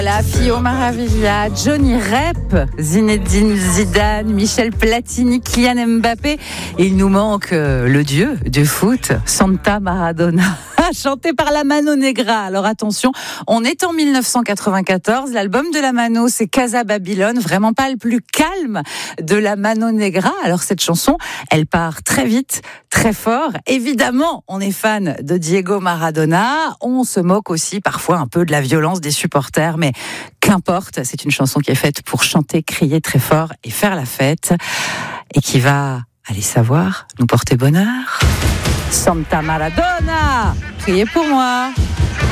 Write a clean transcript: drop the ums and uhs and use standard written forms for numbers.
La Fio Maravilla, Johnny Rep, Zinedine Zidane, Michel Platini, Kylian Mbappé. Il nous manque le dieu du foot, Santa Maradona, chanté par la Mano Negra. Alors attention, on est en 1994. L'album de la Mano, c'est Casa Babylone, vraiment pas le plus calme de la Mano Negra. Alors cette chanson, elle part très vite, très fort. Évidemment, on est fan de Diego Maradona. On se moque aussi parfois un peu de la violence des supporters, mais qu'importe, c'est une chanson qui est faite pour chanter, crier très fort et faire la fête, et qui va, allez savoir, nous porter bonheur. Santa Maradona, priez pour moi.